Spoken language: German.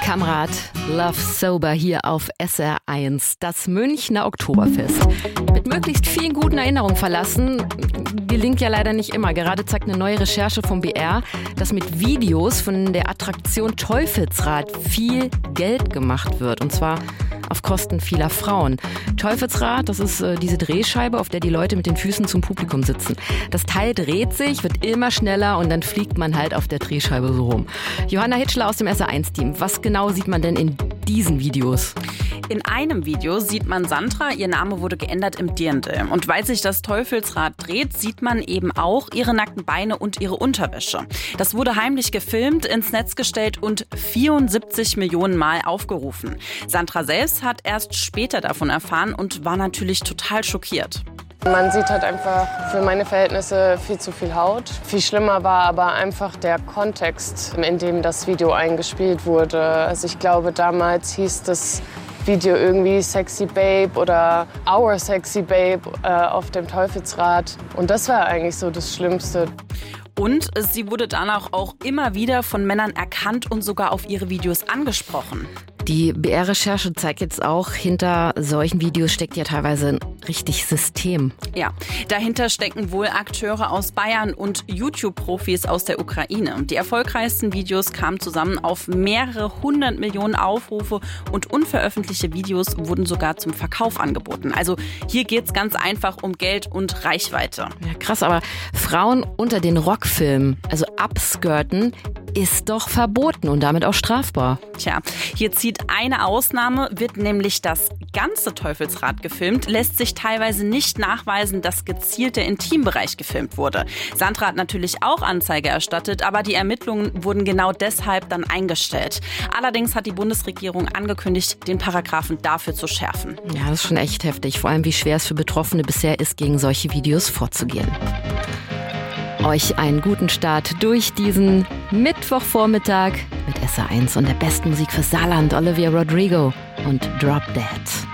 Kamrat, Love Sober hier auf SR1. Das Münchner Oktoberfest. Mit möglichst vielen guten Erinnerungen verlassen, gelingt ja leider nicht immer. Gerade zeigt eine neue Recherche vom BR, dass mit Videos von der Attraktion Teufelsrad viel Geld gemacht wird. Und zwar auf Kosten vieler Frauen. Teufelsrad, das ist diese Drehscheibe, auf der die Leute mit den Füßen zum Publikum sitzen. Das Teil dreht sich, wird immer schneller und dann fliegt man halt auf der Drehscheibe so rum. Johanna Hitschler aus dem SR1-Team. Was genau sieht man denn in diesen Videos? In einem Video sieht man Sandra, ihr Name wurde geändert im Dirndl. Und weil sich das Teufelsrad dreht, sieht man eben auch ihre nackten Beine und ihre Unterwäsche. Das wurde heimlich gefilmt, ins Netz gestellt und 74 Millionen Mal aufgerufen. Sandra selbst hat erst später davon erfahren und war natürlich total schockiert. Man sieht halt einfach für meine Verhältnisse viel zu viel Haut. Viel schlimmer war aber einfach der Kontext, in dem das Video eingespielt wurde. Also ich glaube, damals hieß das Video irgendwie Sexy Babe oder Our Sexy Babe auf dem Teufelsrad. Und das war eigentlich so das Schlimmste. Und sie wurde danach auch immer wieder von Männern erkannt und sogar auf ihre Videos angesprochen. Die BR-Recherche zeigt jetzt auch, hinter solchen Videos steckt ja teilweise ein richtig System. Ja, dahinter stecken wohl Akteure aus Bayern und YouTube-Profis aus der Ukraine. Die erfolgreichsten Videos kamen zusammen auf mehrere 100 Millionen Aufrufe und unveröffentlichte Videos wurden sogar zum Verkauf angeboten. Also hier geht's ganz einfach um Geld und Reichweite. Ja, krass, aber Frauen unter den Rockfilmen, also abskirten, ist doch verboten und damit auch strafbar. Tja, hier zieht eine Ausnahme, wird nämlich das ganze Teufelsrad gefilmt, lässt sich teilweise nicht nachweisen, dass gezielt der Intimbereich gefilmt wurde. Sandra hat natürlich auch Anzeige erstattet, aber die Ermittlungen wurden genau deshalb dann eingestellt. Allerdings hat die Bundesregierung angekündigt, den Paragraphen dafür zu schärfen. Ja, das ist schon echt heftig, vor allem wie schwer es für Betroffene bisher ist, gegen solche Videos vorzugehen. Euch einen guten Start durch diesen Mittwochvormittag mit SR1 und der besten Musik für Saarland, Olivia Rodrigo und Drop Dead.